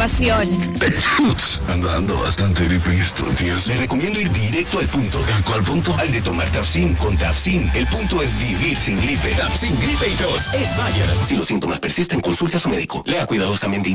información. Ando bastante gripe en estos días. Le recomiendo ir directo al punto. ¿A cuál punto? Al de tomar Tafsin. Con Tafsin, el punto es vivir sin gripe. Tafsin Gripe y Tos es Bayer. Si los síntomas persisten, consulte a su médico. Lea cuidadosamente